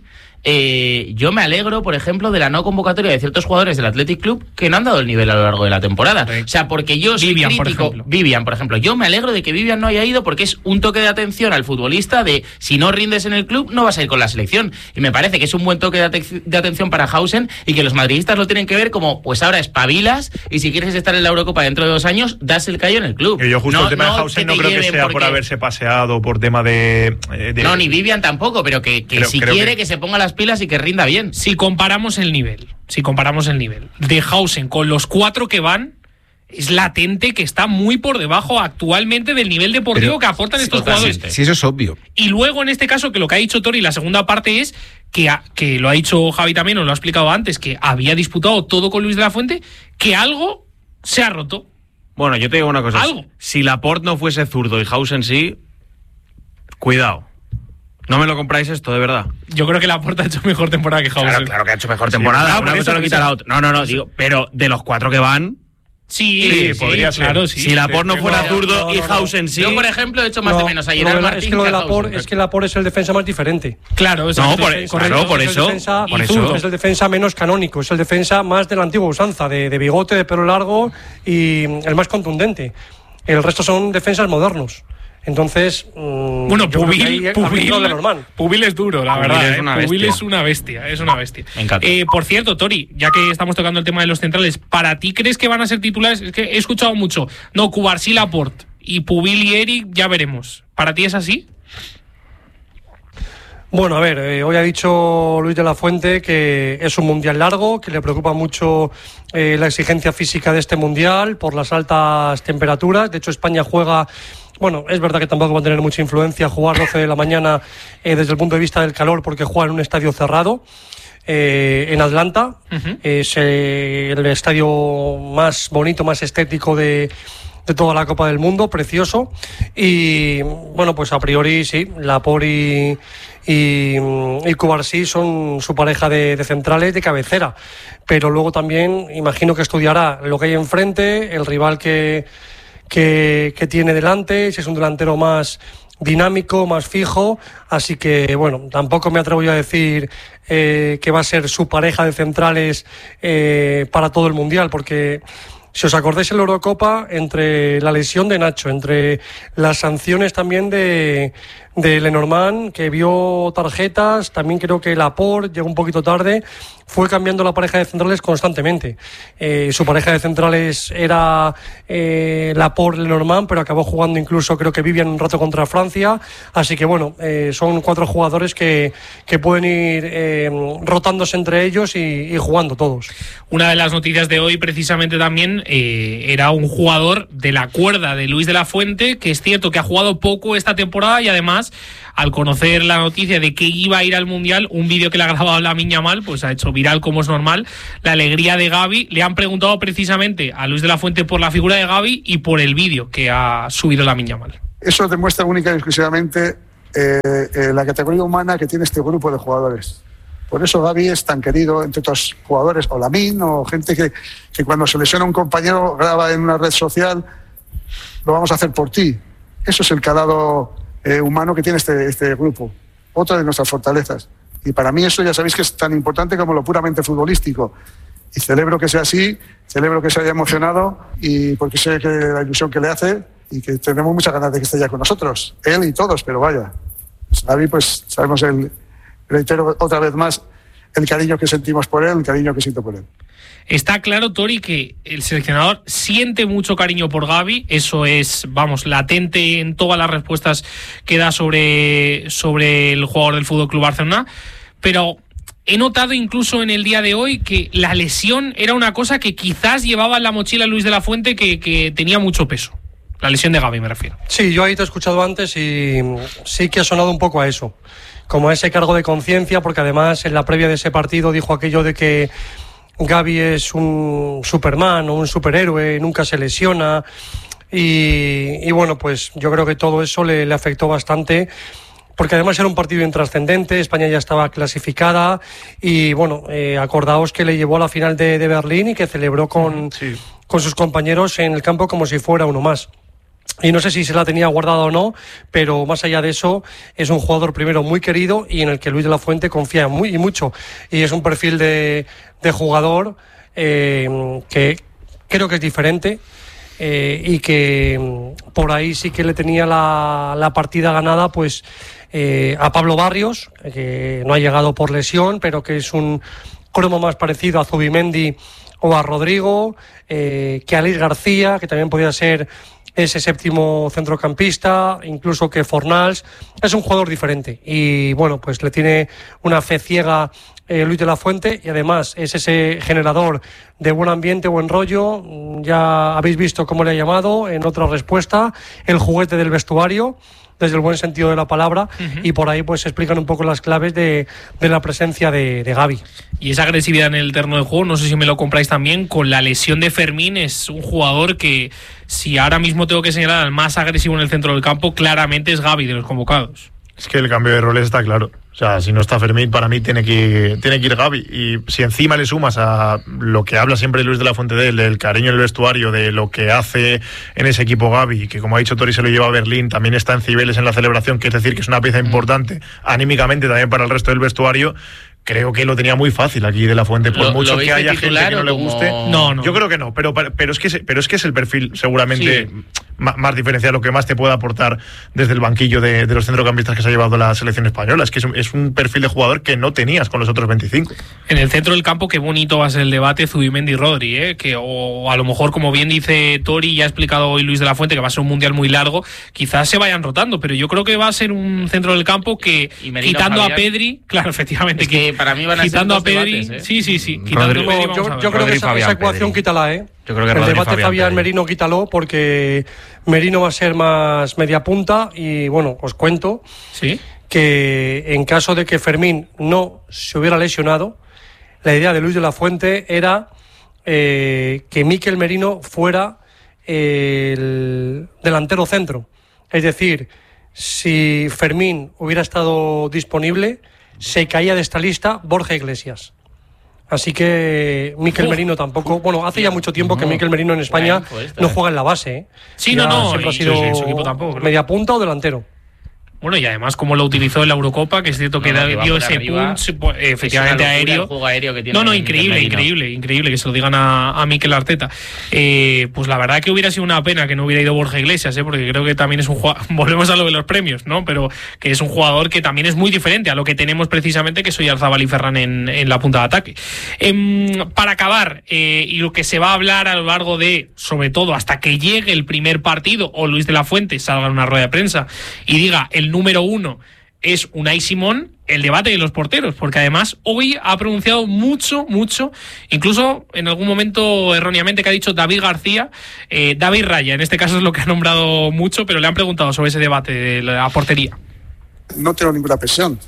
C: eh, yo me alegro, por ejemplo, de la no convocatoria de ciertos jugadores del Athletic Club que no han dado el nivel a lo largo de la temporada. O sea, porque yo soy
A: Vivian, por
C: crítico.
A: ejemplo.
C: Vivian, por ejemplo. Yo me alegro de que Vivian no haya ido porque es un toque de atención al futbolista de si no rindes en el club, no vas a ir con la selección. Y me parece que es un buen toque de, ate- de atención para Hausen y que los madridistas lo tienen que ver como, pues ahora espabilas y si quieres estar en la Eurocopa dentro de dos años, das el callo en el club.
D: Y yo justo
C: No-
D: el tema
C: no
D: de Hausen
C: te
D: no creo que
C: lleven
D: sea por
C: porque-
D: haberse paseado, por tema de... eh, de-
C: No, ni Vivian tampoco, pero que, que
D: Creo-
C: si
D: creo
C: quiere
D: que-
C: que... se ponga las pilas y que rinda bien.
A: Si comparamos el nivel, si comparamos el nivel de Hausen con los cuatro que van, es latente que está muy por debajo actualmente del nivel deportivo
B: Pero-
A: que aportan estos
C: totalmente.
A: jugadores.
B: Sí, eso es obvio.
A: Y luego, en este caso, que lo que ha dicho Tori, la segunda parte es que, ha- que lo ha dicho Javi también, os lo ha explicado antes, que había disputado todo con Luis de la Fuente, que algo se ha roto.
E: Bueno, yo te digo una cosa.
A: Algo.
E: Si Laporte no fuese zurdo y Hausen sí, cuidado. No me lo compráis esto, de verdad.
A: Yo creo que Laporte ha hecho mejor temporada que Hausen.
E: Claro, claro que ha hecho mejor temporada.
A: claro,
E: Una
A: por
E: cosa
A: eso,
E: no
A: por
E: quita
A: eso.
E: la otra. No, no, no, digo, pero de los cuatro que van,
A: Sí,
D: Sí,
A: sí,
D: podría ser.
A: claro, sí.
E: si Laporte no
D: sí,
E: fuera
D: no,
E: zurdo
F: no,
E: y
F: no, no.
E: Hausen sí.
C: Yo, por ejemplo, he hecho más
F: No,
C: de menos a
F: no,
C: Gerard
F: de la-
C: Martín
F: es que lo
C: que
F: de
C: a
F: Laporte,
C: Hausen.
F: es que Laporte es el defensa más diferente.
A: Claro,
E: No, por-
A: es
E: claro, por
F: es el
E: eso,
F: defensa,
E: por
F: y
E: eso.
F: zurdo, es el defensa menos canónico, es el defensa más de la antigua usanza, de, de bigote, de pelo largo y el más contundente. El resto son defensas modernos. Entonces, mm,
A: Bueno,
F: yo creo que
A: Pubil,
F: ahí ha
A: Pubil,
F: habido doble normal.
A: Pubil es duro, la
E: Pubil
A: verdad.
E: es
A: ¿eh?
E: una
A: Pubil
E: bestia.
A: es una bestia, es una bestia.
C: Me encanta.
A: Eh, por cierto, Tori, ya que estamos tocando el tema de los centrales, ¿para ti crees que van a ser titulares? Es que he escuchado mucho. No, Cubarsí, Laporte y Pubil y Eric, ya veremos. ¿Para ti es así?
F: Bueno, a ver, eh, hoy ha dicho Luis de la Fuente que es un mundial largo, que le preocupa mucho eh, la exigencia física de este mundial por las altas temperaturas. De hecho, España juega, bueno, es verdad que tampoco va a tener mucha influencia jugar doce de la mañana eh, desde el punto de vista del calor porque juega en un estadio cerrado. eh, en Atlanta. Uh-huh. Es eh, el estadio más bonito, más estético de, de toda la Copa del Mundo, precioso. Y bueno, pues a priori sí, Laporte y, y, y Cubarsí son su pareja de, de centrales de cabecera. Pero luego también imagino que estudiará lo que hay enfrente, el rival que, que, que tiene delante, si es un delantero más dinámico, más fijo, así que bueno, tampoco me atrevo yo a decir eh, que va a ser su pareja de centrales eh, para todo el Mundial, porque si os acordáis en la Eurocopa, entre la lesión de Nacho, entre las sanciones también de, de Lenormand, que vio tarjetas, también creo que Laporte llegó un poquito tarde, fue cambiando la pareja de centrales constantemente. Eh, su pareja de centrales era eh, Laporte, Lenormand, pero acabó jugando incluso, creo que Vivian un rato contra Francia, así que bueno, eh, son cuatro jugadores que, que pueden ir eh, rotándose entre ellos y, y jugando todos.
A: Una de las noticias de hoy precisamente también eh, era un jugador de la cuerda de Luis de la Fuente, que es cierto que ha jugado poco esta temporada y además, al conocer la noticia de que iba a ir al Mundial, un vídeo que le ha grabado Lamine Yamal, pues ha hecho viral como es normal, la alegría de Gavi. Le han preguntado precisamente a Luis de la Fuente por la figura de Gavi y por el vídeo que ha subido Lamine Yamal.
G: Eso demuestra única y exclusivamente eh, eh, la categoría humana que tiene este grupo de jugadores. Por eso Gavi es tan querido entre otros jugadores, o Lamine, o gente que, que cuando se lesiona un compañero graba en una red social, lo vamos a hacer por ti. Eso es el calado eh, humano que tiene este, este grupo. Otra de nuestras fortalezas. Y para mí eso ya sabéis que es tan importante como lo puramente futbolístico. Y celebro que sea así, celebro que se haya emocionado, y porque sé que la ilusión que le hace y que tenemos muchas ganas de que esté ya con nosotros. Él y todos, pero vaya. Pues Gavi, pues sabemos, el, reitero otra vez más, el cariño que sentimos por él, el cariño que siento por él.
A: Está claro, Tori, que el seleccionador siente mucho cariño por Gavi. Eso es, vamos, latente en todas las respuestas que da sobre, sobre el jugador del F C Barcelona. Pero he notado incluso en el día de hoy que la lesión era una cosa que quizás llevaba en la mochila Luis de la Fuente, que, que tenía mucho peso. La lesión de Gavi, me refiero.
F: Sí, yo ahí te he escuchado antes y sí que ha sonado un poco a eso. Como a ese cargo de conciencia, porque además en la previa de ese partido dijo aquello de que Gavi es un Superman o un superhéroe, nunca se lesiona, y, y bueno, pues yo creo que todo eso le, le afectó bastante, porque además era un partido intrascendente, España ya estaba clasificada y bueno, eh, acordaos que le llevó a la final de, de Berlín y que celebró con, sí. con sus compañeros en el campo como si fuera uno más. Y no sé si se la tenía guardada o no, pero más allá de eso, es un jugador primero muy querido y en el que Luis de la Fuente confía muy y mucho. Y es un perfil de, de jugador eh, que creo que es diferente eh, y que por ahí sí que le tenía la, la partida ganada pues eh, a Pablo Barrios, que no ha llegado por lesión, pero que es un cromo más parecido a Zubimendi o a Rodrigo, eh, que a Alex García, que también podía ser ese séptimo centrocampista, incluso que Fornals. Es un jugador diferente y bueno, pues le tiene una fe ciega eh, Luis de la Fuente, y además es ese generador de buen ambiente, buen rollo. Ya habéis visto cómo le ha llamado en otra respuesta, el juguete del vestuario, desde el buen sentido de la palabra, uh-huh. y por ahí pues se explican un poco las claves de, de la presencia de, de Gavi.
A: Y esa agresividad en el terreno de juego, no sé si me lo compráis también, con la lesión de Fermín, es un jugador que, si ahora mismo tengo que señalar al más agresivo en el centro del campo, claramente es Gavi de los convocados.
D: Es que el cambio de roles está claro. O sea, si no está Fermín, para mí tiene que, tiene que ir Gavi. Y si encima le sumas a lo que habla siempre Luis de la Fuente de él, del cariño en el vestuario, de lo que hace en ese equipo Gavi, que como ha dicho Tori se lo lleva a Berlín, también está en Cibeles en la celebración, que es decir, que es una pieza importante anímicamente también para el resto del vestuario. Creo que lo tenía muy fácil aquí de la Fuente, por
C: ¿Lo,
D: mucho
C: lo
D: que haya gente que no le
C: como...
D: guste.
A: No, no.
D: Yo creo que no, pero, pero, es que es, pero es que es el perfil seguramente
A: sí.
D: más, más diferencial, lo que más te puede aportar desde el banquillo de, de los centrocampistas que se ha llevado la selección española. Es que es un, es un perfil de jugador que no tenías con los otros veinticinco.
A: En el centro del campo, qué bonito va a ser el debate Zubimendi y Rodri, ¿eh? Que, o a lo mejor, como bien dice Tori, ya ha explicado hoy Luis de la Fuente, que va a ser un mundial muy largo, quizás se vayan rotando, pero yo creo que va a ser un centro del campo que, quitando Fabián, a Pedri, claro, efectivamente,
C: es que, que para mí van a
A: quitando
C: ser
A: a Pedri,
C: debates, ¿eh?
A: sí, sí, sí.
F: Rodri, no, yo, yo creo Rodri, que esa, esa ecuación Pedri. Quítala, ¿eh?
E: Yo creo que
F: el
E: Rodri,
F: debate
E: Fabián,
F: Fabián
E: Pedri.
F: Merino quítalo, porque Merino va a ser más media punta y bueno, os cuento
A: ¿sí?
F: que en caso de que Fermín no se hubiera lesionado, la idea de Luis de la Fuente era eh, que Mikel Merino fuera eh, el delantero centro. Es decir, si Fermín hubiera estado disponible, se caía de esta lista Borja Iglesias. Así que Mikel
A: Uf.
F: Merino tampoco... Bueno, hace ya mucho tiempo que
C: No.
F: Mikel Merino en España
C: Bueno, pues,
F: no juega en la base. ¿eh?
A: Sí,
F: Ya
A: no, no,
F: siempre ha
A: y-
F: sido
A: sí, sí, su equipo tampoco, creo.
F: media punta o delantero.
A: Bueno, y además como lo utilizó en la Eurocopa, que es cierto que
C: No, no,
A: da-
C: que va
A: dio
C: por
A: ese
C: arriba.
A: punch, pues, efectivamente
C: Es una locura
A: aéreo.
C: el juego aéreo que tiene
A: No, no,
C: Mikel
A: increíble,
C: Merino.
A: increíble, increíble que se lo digan a, a Mikel Arteta. Eh, pues la verdad que hubiera sido una pena que no hubiera ido Borja Iglesias, ¿eh? Porque creo que también es un jugador, volvemos a lo de los premios, ¿no? Pero que es un jugador que también es muy diferente a lo que tenemos precisamente, que soy Arzabal y Ferran en, en la punta de ataque. Em, para acabar, eh, y lo que se va a hablar a lo largo de, sobre todo, hasta que llegue el primer partido, o Luis de la Fuente salga en una rueda de prensa y diga el número uno es Unai Simón, el debate de los porteros, porque además hoy ha pronunciado mucho, mucho, incluso en algún momento erróneamente que ha dicho David García, eh, David Raya, en este caso es lo que ha nombrado mucho, pero le han preguntado sobre ese debate de la portería.
G: No tengo ninguna presión.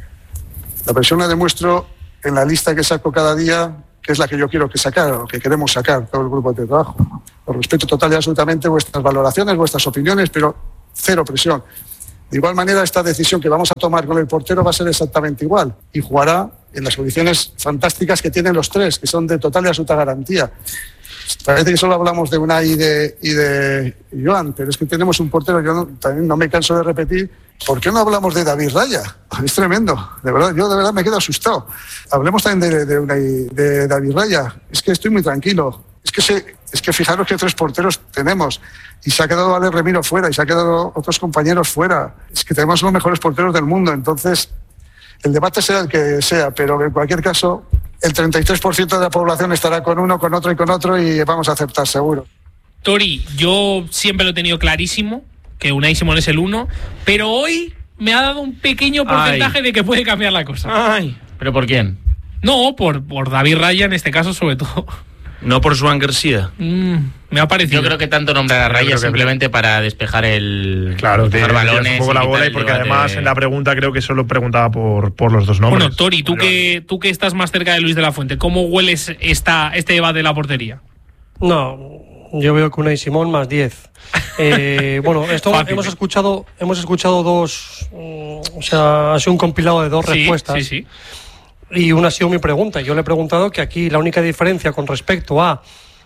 G: La presión la demuestro en la lista que saco cada día, que es la que yo quiero que sacar, o que queremos sacar todo el grupo de trabajo. Os respeto total y absolutamente vuestras valoraciones, vuestras opiniones, pero cero presión. De igual manera, esta decisión que vamos a tomar con el portero va a ser exactamente igual y jugará en las condiciones fantásticas que tienen los tres, que son de total y absoluta garantía. Parece que solo hablamos de Unai y de, y de Joan, pero es que tenemos un portero, yo no, también no me canso de repetir, ¿por qué no hablamos de David Raya? Es tremendo, de verdad, yo de verdad me quedo asustado. Hablemos también de, de, Unai, de David Raya, es que estoy muy tranquilo. Es que, se, es que fijaros que tres porteros tenemos y se ha quedado Ale Remiro fuera y se ha quedado otros compañeros fuera. Es que tenemos los mejores porteros del mundo, entonces el debate será el que sea, pero en cualquier caso el treinta y tres por ciento de la población estará con uno, con otro y con otro y vamos a aceptar seguro.
A: Tori, yo siempre lo he tenido clarísimo, que Unai Simón es el uno, pero hoy me ha dado un pequeño porcentaje
E: Ay.
A: de que puede cambiar la cosa.
E: Ay.
C: ¿Pero por quién?
A: No, por, por David Raya en este caso sobre todo.
E: No por Joan García.
A: Mm, me ha parecido.
C: Yo creo que tanto nombrar a
D: Yo
C: Raya
D: creo que-
C: simplemente para despejar el
D: Claro, te
C: despejar
D: tiras
C: balones
D: un poco
C: y
D: la
C: quitar
D: bola y
C: el
D: porque
C: debate
D: además
C: de-
D: en la pregunta creo que solo preguntaba por, por los dos nombres.
A: Bueno, Tori, tú
D: Vale,
A: que, tú que estás más cerca de Luis de la Fuente, ¿cómo hueles esta, este debate de la portería?
F: No, yo veo que Unai Simón más diez. Eh, bueno, esto
A: Fácil,
F: hemos
A: ¿eh?
F: escuchado, hemos escuchado dos, mm, o sea, ha sido un compilado de dos
A: Sí,
F: respuestas.
A: sí, sí.
F: Y una ha sido mi pregunta. Yo le he preguntado que aquí la única diferencia con respecto a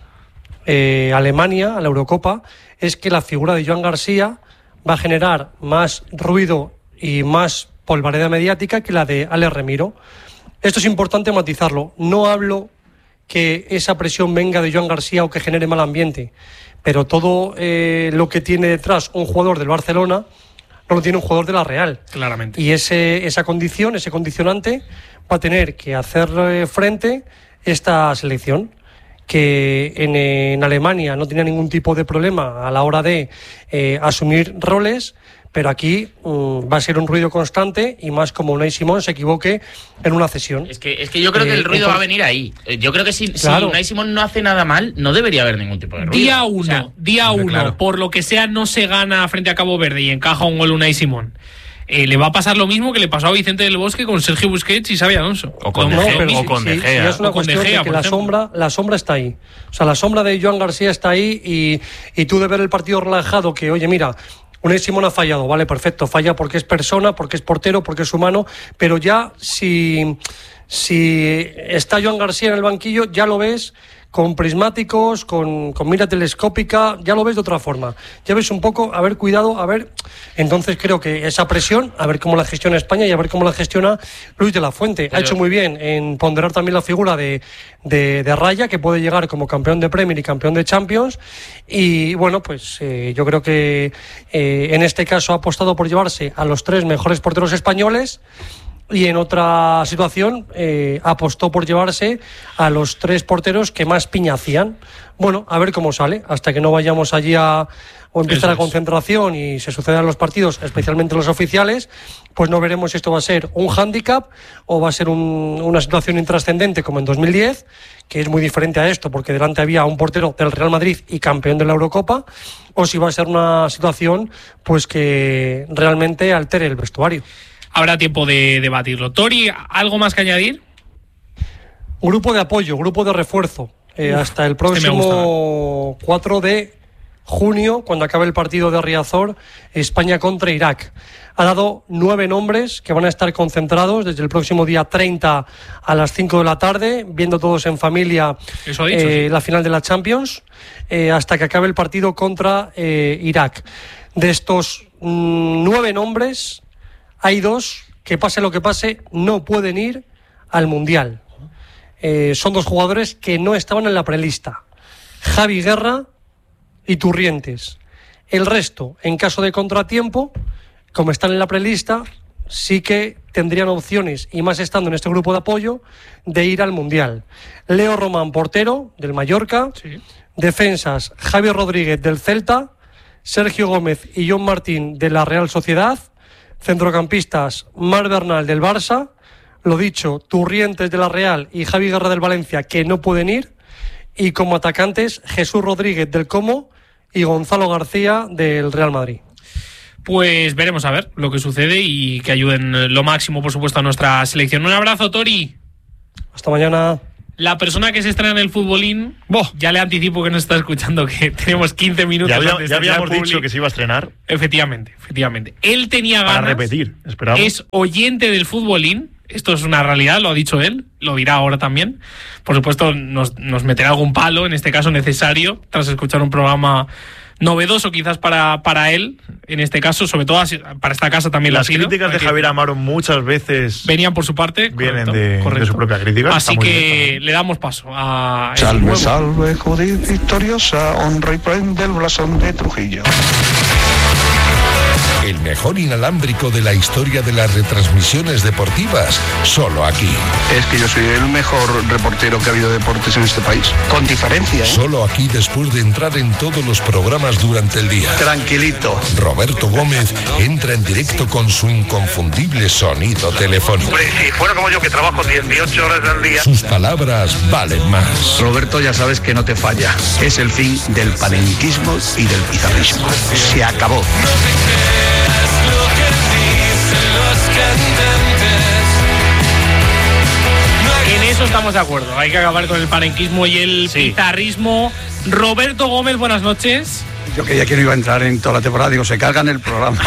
F: eh, Alemania, a la Eurocopa, es que la figura de Joan García va a generar más ruido y más polvareda mediática que la de Ale Remiro. Esto es importante matizarlo. No hablo que esa presión venga de Joan García o que genere mal ambiente, pero todo eh, lo que tiene detrás un jugador del Barcelona no lo tiene un jugador de la Real.
A: Claramente.
F: Y ese, esa condición, ese condicionante, va a tener que hacer eh, frente esta selección, que en, eh, en Alemania no tenía ningún tipo de problema a la hora de eh, asumir roles, pero aquí um, va a ser un ruido constante y más como Unai Simón se equivoque en una cesión.
C: Es que, es que yo creo que
F: Eh,
C: el ruido va a
F: entonces-
C: venir ahí. Eh, Yo creo que si,
F: Claro.
C: si Unai Simón no hace nada mal, no debería haber ningún tipo de ruido.
A: Día uno,
C: O sea,
A: día
B: hombre,
A: uno,
B: claro.
A: por lo que sea, no se gana frente a Cabo Verde y encaja un gol Unai Simón. Eh, le va a pasar lo mismo que le pasó a Vicente del Bosque con Sergio Busquets y Xabi Alonso.
C: O con
A: Lo
C: De
A: mismo.
C: Gea,
F: pero
C: o
F: sí,
C: con
F: sí,
C: De Gea.
F: sí, es una
A: O con De
F: cuestión
A: Gea,
F: de que
A: por
F: la
A: ejemplo.
F: sombra, la sombra está ahí. O sea, la sombra de Joan García está ahí y, y tú de ver el partido relajado que, oye, mira, Unai Simón ha fallado, vale, perfecto, falla porque es persona, porque es portero, porque es humano, pero ya si, si está Joan García en el banquillo, ya lo ves con prismáticos, con, con mira telescópica, ya lo ves de otra forma. Ya ves un poco, a ver, cuidado, a ver. Entonces creo que esa presión, a ver cómo la gestiona España y a ver cómo la gestiona Luis de la Fuente.
C: Pero-
F: Ha hecho muy bien en ponderar también la figura de, de, de Raya, que puede llegar como campeón de Premier y campeón de Champions. Y bueno, pues eh, yo creo que eh, en este caso ha apostado por llevarse a los tres mejores porteros españoles. Y en otra situación eh, apostó por llevarse a los tres porteros que más piña hacían. Bueno, a ver cómo sale, hasta que no vayamos allí a o empiece
A: Eso
F: la
A: es.
F: concentración y se sucedan los partidos, especialmente los oficiales, pues no veremos si esto va a ser un hándicap o va a ser un- una situación intrascendente como en dos mil diez, que es muy diferente a esto, porque delante había un portero del Real Madrid y campeón de la Eurocopa, o si va a ser una situación pues que realmente altere el vestuario.
A: Habrá tiempo de debatirlo. Tori, ¿algo más que añadir?
F: Grupo de apoyo, grupo de refuerzo, eh,
A: Uf,
F: hasta el
A: este me
F: próximo cuatro de junio, cuando acabe el partido de Riazor, España contra Irak. Ha dado nueve nombres que van a estar concentrados desde el próximo día treinta a las cinco de la tarde, viendo todos en familia
A: Eso ha dicho,
F: eh,
A: sí.
F: la final de la Champions, eh, hasta que acabe el partido contra eh, Irak. De estos mm, nueve nombres, hay dos que, pase lo que pase, no pueden ir al Mundial. Eh, son dos jugadores que no estaban en la prelista: Javi Guerra y Turrientes. El resto, en caso de contratiempo, como están en la prelista, sí que tendrían opciones, y más estando en este grupo de apoyo, de ir al Mundial. Leo Román, portero del Mallorca.
A: Sí.
F: Defensas, Javi Rodríguez del Celta, Sergio Gómez y John Martín de la Real Sociedad. Centrocampistas, Marc Bernal del Barça. Lo dicho, Turrientes de la Real y Javi Guerra del Valencia, que no pueden ir. Y como atacantes, Jesús Rodríguez del Como y Gonzalo García del Real Madrid.
A: Pues veremos a ver lo que sucede y que ayuden lo máximo, por supuesto, a nuestra selección. Un abrazo, Tori.
F: Hasta mañana.
A: La persona que se estrena en el futbolín,
D: Boh.
A: ya le anticipo que nos está escuchando que tenemos quince minutos
D: Ya, había-
A: antes
D: ya
A: de
D: habíamos
A: entrar al
D: dicho
A: publi.
D: que se iba a estrenar
A: Efectivamente, efectivamente. Él tenía
D: para
A: ganas.
D: repetir. Esperamos.
A: Es oyente del futbolín. Esto es una realidad, lo ha dicho él, lo dirá ahora también. Por supuesto, nos, nos meterá algún palo, en este caso necesario, tras escuchar un programa novedoso quizás para, para él, en este caso, sobre todo así- para esta casa también lo ha
D: Las
A: sido.
D: críticas de
A: Hay que-
D: Javier Amaro muchas veces
A: venían por su parte.
D: vienen
A: correcto,
D: de, de
A: correcto.
D: su propia crítica.
A: Así
D: Está muy
A: que
D: bien.
A: le damos paso a... el
H: Salve,
A: nuevo.
H: salve, Judith victoriosa, honra y prende el blasón de Trujillo.
I: El mejor inalámbrico de la historia de las retransmisiones deportivas, solo aquí.
H: Es que yo soy el mejor reportero que ha habido de deportes en este país. Con diferencia, ¿eh?
I: Solo aquí después de entrar en todos los programas durante el día.
H: Tranquilito.
I: Roberto Gómez entra en directo con su inconfundible sonido telefónico.
H: Hombre, si fuera como yo que trabajo dieciocho horas al día.
I: Sus palabras valen más.
H: Roberto, ya sabes que no te falla. Es el fin del panenquismo y del pizarrismo. Se acabó.
A: En eso estamos de acuerdo. Hay que acabar con el panenquismo y el
C: Sí.
A: pizarrismo. Roberto Gómez, buenas noches.
J: Yo creía que no iba a entrar en toda la temporada, digo, se cargan el programa.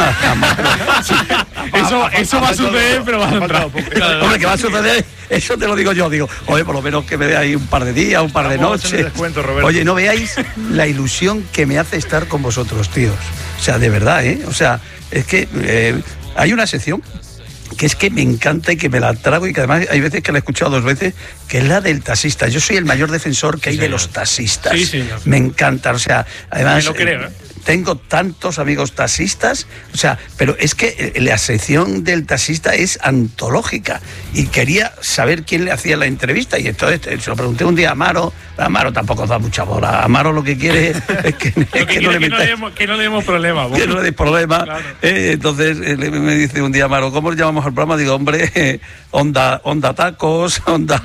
A: Eso, eso va a suceder, pero va a entrar.
J: Hombre, ¿qué va a suceder? Eso te lo digo yo, digo, oye, por lo menos que me dé ahí un par de días, un par de
D: Vamos en el
J: noches.
D: descuento, Roberto.
J: Oye, no veáis la ilusión que me hace estar con vosotros, tíos. O sea, de verdad, ¿eh? O sea, es que eh, hay una sección que es que me encanta y que me la trago y que además hay veces que la he escuchado dos veces, que es la del taxista. Yo soy el mayor defensor que hay de los taxistas.
A: Sí, señor.
J: Me encanta, o sea, además...
A: Me lo creo, ¿eh?
J: Tengo tantos amigos taxistas, o sea, pero es que la sección del taxista es antológica y quería saber quién le hacía la entrevista y entonces se lo pregunté un día a Amaro. Amaro tampoco da mucha bola. Amaro lo que quiere es que,
A: Lo
J: es
A: que
J: que
A: quiere
J: no le
A: que no
J: metáis-
A: le demos- que no le demos problema.
J: que no le deis problema.
A: Claro.
J: Eh, entonces eh, le- me dice un día Amaro, ¿cómo le llamamos al programa? Digo, hombre, eh, onda, onda tacos, onda,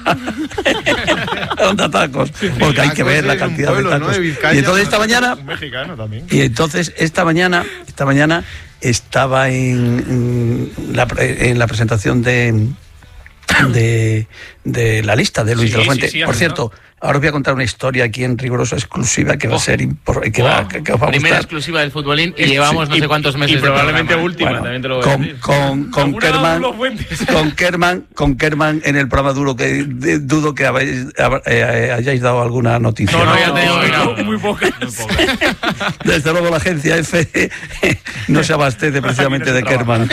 J: onda tacos, porque hay que ver la cantidad de tacos. Y entonces esta mañana
D: Un mexicano también.
J: y entonces esta mañana, esta mañana estaba en, en la, pre- en la presentación de, de, de la lista de Luis
A: Sí,
J: de la Fuente.
A: sí, sí,
J: Por
A: ha
J: cierto, ahora os voy a contar una historia aquí en rigurosa exclusiva que va a ser impor- que, va, que, que os va a
C: Primera
J: gustar.
C: exclusiva del futbolín y llevamos no
E: Y-
C: sé cuántos meses
E: y probablemente
C: de programa.
E: última,
J: Bueno,
E: también te lo voy a
J: con,
E: decir.
J: con, con
A: Alguna
J: Kerman,
A: Rulo Fuentes.
J: con Kerman, con Kerman en el programa duro que de- dudo que habéis, hab- eh, hayáis dado alguna noticia.
A: No, no,
C: No,
A: ya
C: no,
A: te digo que
C: no,
A: no,
C: no.
A: muy pocas.
J: Desde luego la agencia F no se abastece precisamente de Kerman.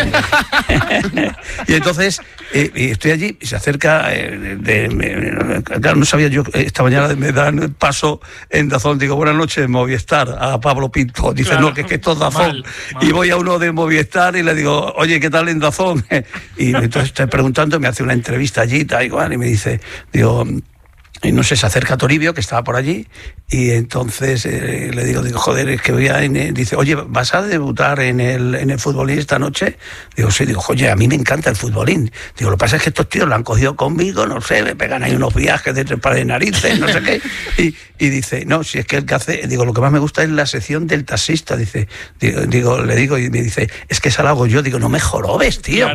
J: Y entonces eh, y estoy allí y se acerca, eh, de, me- claro, no sabía yo, eh, esta mañana me dan paso en Dazón, digo, buenas noches, Movistar, a Pablo Pinto. Dice,
A: Claro.
J: no, que es que esto es Dazón.
A: Mal, mal.
J: Y voy a uno de Movistar y le digo, oye, ¿qué tal en Dazón? Y entonces estoy preguntando, me hace una entrevista allí, tal igual, y me dice, digo... Y no sé, se acerca Toribio, que estaba por allí, y entonces eh, le digo, digo, joder, es que voy a... en el-". Dice, oye, ¿vas a debutar en el, en el futbolín esta noche? Digo, sí, digo, oye, a mí me encanta el futbolín. Digo, lo que pasa es que estos tíos lo han cogido conmigo, no sé, me pegan ahí unos viajes de tres pares de narices, no sé qué. Y, y dice, no, si es que el que hace... Digo, lo que más me gusta es la sección del taxista, dice. Digo, digo, le digo, y me dice, es que esa la hago yo. Digo, no me jorobes, tío.
A: Claro.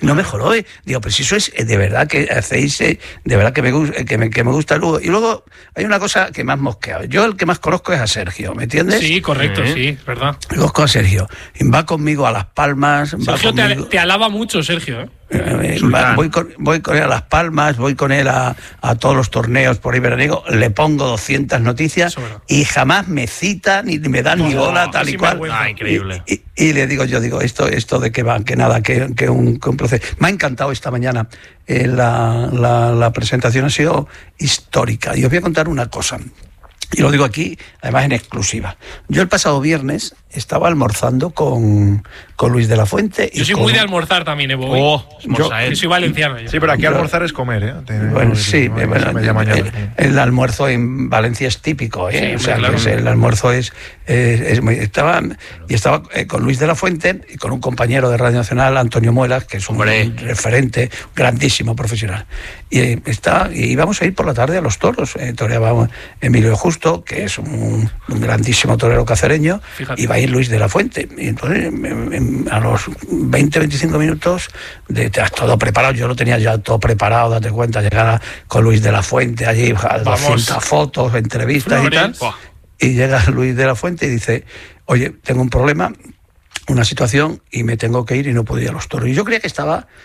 J: No mejoró. ¿eh? Digo, pero si eso es de verdad que hacéis, eh, de verdad que me, que, me, que me gusta Lugo. Y luego hay una cosa que más mosqueado. Yo el que más conozco es a Sergio, ¿me entiendes?
A: Sí, correcto, ¿Eh? sí, verdad.
J: Conozco a Sergio. Va conmigo a Las Palmas.
A: Sergio
J: va conmigo...
A: te, te alaba mucho, Sergio, ¿eh?
J: Eh, va, voy, con, voy con él a Las Palmas, voy con él a, a todos los torneos por ahí veraniego, le pongo doscientas noticias y jamás me cita ni me da no, ni bola, tal y cual.
C: Ah, increíble.
J: Y, y, y le digo, yo digo, esto esto de que va, que nada, que, que, un, que un proceso. Me ha encantado esta mañana. Eh, la, la, la presentación ha sido histórica. Y os voy a contar una cosa. Y lo digo aquí, además en exclusiva. Yo el pasado viernes estaba almorzando con, con Luis de la Fuente.
A: Yo
J: y
A: soy
J: con...
A: muy de almorzar también, Evo.
C: Oh,
A: yo, yo soy valenciano. Yo.
D: Sí, pero aquí almorzar es comer, ¿eh? Te,
J: bueno, sí,
D: no,
J: bueno, el, el almuerzo en Valencia es típico, ¿eh? Sí, o sea, claro. que es, el almuerzo es, es, es muy... Estaba, y estaba eh, con Luis de la Fuente y con un compañero de Radio Nacional, Antonio Muelas, que es un Hombre. referente, grandísimo profesional. Y, eh, está, y íbamos a ir por la tarde a los toros. Eh, toreaba Emilio Justo, que es un, un grandísimo torero cacereño, Fíjate. y va a ir Luis de la Fuente. Y entonces, a los veinte, veinticinco minutos, de, de, todo preparado, yo lo tenía ya todo preparado, date cuenta, llegar con Luis de la Fuente allí, doscientas fotos, entrevistas Flores. y tal. Buah. Y llega Luis de la Fuente y dice, oye, tengo un problema, una situación, y me tengo que ir y no puedo ir a los toros. Y yo creía que estaba